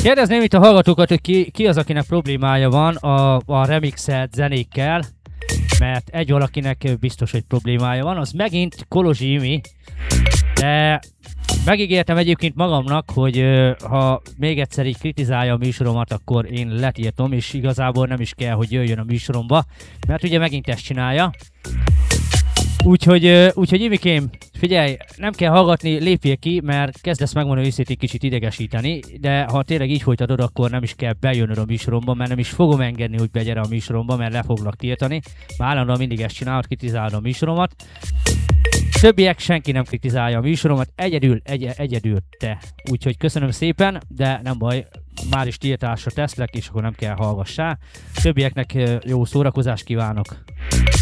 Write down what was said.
Kérdezném itt a hallgatókat, hogy ki az, akinek problémája van a remixelt zenékkel, mert egy valakinek biztos, hogy problémája van, az megint Kolozsi Imi, de megígértem egyébként magamnak, hogy ha még egyszer így kritizálja a műsoromat, akkor én letiltom, és igazából nem is kell, hogy jöjjön a műsoromba, mert ugye megint ezt csinálja. Úgyhogy Imikém, figyelj, nem kell hallgatni, lépjél ki, mert kezdesz megmondani őszintén kicsit idegesíteni, de ha tényleg így folytatod, akkor nem is kell bejönnöd a műsoromba, mert nem is fogom engedni, hogy begyere a műsoromba, mert le foglak tiltani. Már állandóan mindig ezt csinálod, kritizálod a műsoromat. Többiek senki nem kritizálja a műsoromat, egyedül te. Úgyhogy köszönöm szépen, de nem baj, már is tiltásra teszlek, és akkor nem kell hallgassá. Többieknek jó szórakozást kívánok.